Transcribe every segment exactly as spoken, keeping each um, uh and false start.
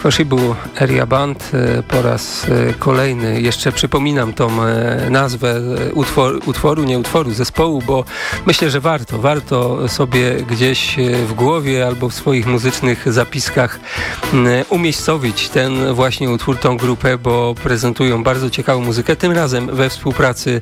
Kwashibu Area Band po raz kolejny. Jeszcze przypominam tą nazwę utworu, utworu, nie utworu, zespołu, bo myślę, że warto, warto sobie gdzieś w głowie albo w swoich muzycznych zapiskach umiejscowić ten właśnie utwór, tą grupę, bo prezentują bardzo ciekawą muzykę, tym razem we współpracy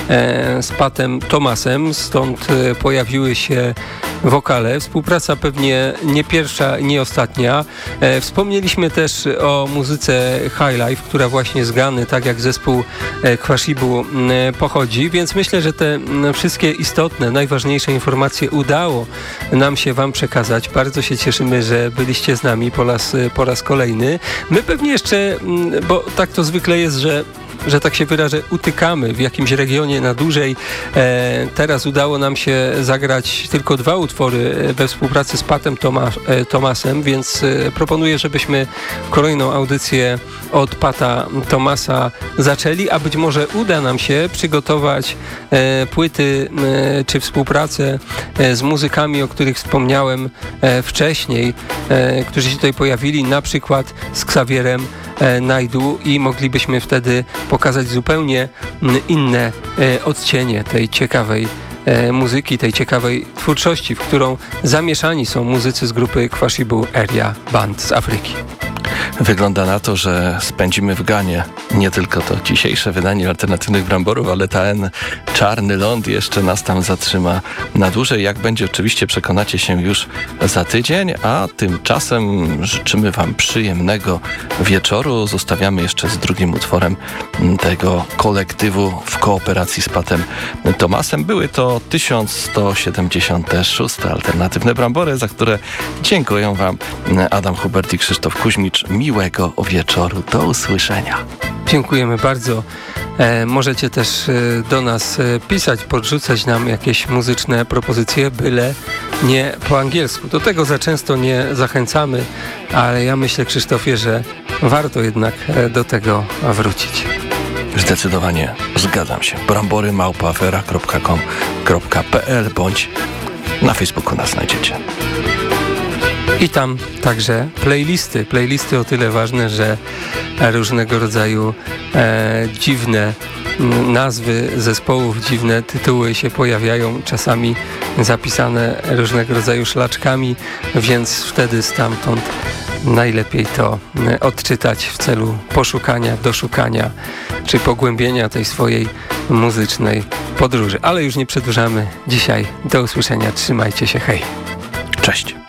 z Patem Thomasem, stąd pojawiły się wokale. Współpraca pewnie nie pierwsza, nie ostatnia. Wspomnieliśmy też o muzyce High Life, która właśnie z Gany, tak jak zespół Kwashibu, pochodzi, więc myślę, że te wszystkie istotne, najważniejsze informacje udało nam się Wam przekazać. Bardzo się cieszymy, że byliście z nami po raz, po raz kolejny. My pewnie jeszcze, bo tak to zwykle jest, że że tak się wyrażę, utykamy w jakimś regionie na dłużej. E, teraz udało nam się zagrać tylko dwa utwory we współpracy z Patem Toma, e, Thomasem, więc e, proponuję, żebyśmy kolejną audycję od Pata Thomasa zaczęli, a być może uda nam się przygotować e, płyty e, czy współpracę e, z muzykami, o których wspomniałem e, wcześniej, e, którzy się tutaj pojawili, na przykład z Xavierem Najdu, i moglibyśmy wtedy pokazać zupełnie inne odcienie tej ciekawej muzyki, tej ciekawej twórczości, w którą zamieszani są muzycy z grupy Kwashibu Area Band z Afryki. Wygląda na to, że spędzimy w Ganie nie tylko to dzisiejsze wydanie Alternatywnych Bramborów, ale ten czarny ląd jeszcze nas tam zatrzyma na dłużej. Jak będzie, oczywiście przekonacie się już za tydzień, a tymczasem życzymy Wam przyjemnego wieczoru. Zostawiamy jeszcze z drugim utworem tego kolektywu w kooperacji z Patem Thomasem. Były to tysiąc sto siedemdziesiąte szóste Alternatywne Brambory, za które dziękuję Wam Adam Hubert i Krzysztof Kuźmicz. Miłego wieczoru. Do usłyszenia. Dziękujemy bardzo. E, możecie też e, do nas e, pisać, podrzucać nam jakieś muzyczne propozycje, byle nie po angielsku. Do tego za często nie zachęcamy, ale ja myślę, Krzysztofie, że warto jednak e, do tego wrócić. Zdecydowanie zgadzam się. brambory małpa afera kropka com kropka p l bądź na Facebooku nas znajdziecie. I tam także playlisty. Playlisty o tyle ważne, że różnego rodzaju e, dziwne nazwy zespołów, dziwne tytuły się pojawiają, czasami zapisane różnego rodzaju szlaczkami, więc wtedy stamtąd najlepiej to odczytać w celu poszukania, doszukania czy pogłębienia tej swojej muzycznej podróży. Ale już nie przedłużamy. Dzisiaj do usłyszenia. Trzymajcie się. Hej. Cześć.